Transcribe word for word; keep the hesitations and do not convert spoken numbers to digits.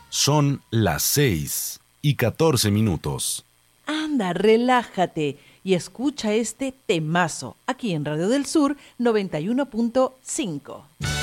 Son las seis y catorce minutos. Anda, relájate y escucha este temazo aquí en Radio del Sur noventa y uno punto cinco.